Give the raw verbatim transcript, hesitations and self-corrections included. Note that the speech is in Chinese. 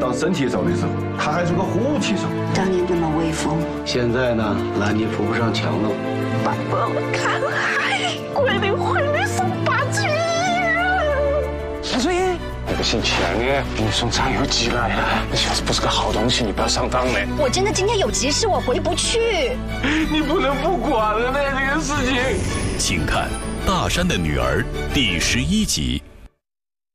当身体手的时候，他还是个护旗手。 当年那么威风， 现在呢，拿你扶不上墙了。 爸爸，我看海，桂林会里送八斤人。 陈淑英，那个姓钱的给你送柴油机来了，那小子不是个好东西，你不要上当嘞。 我真的今天有急事，我回不去。 你不能不管了呢，这个事情。 请看《大山的女儿》第十一集。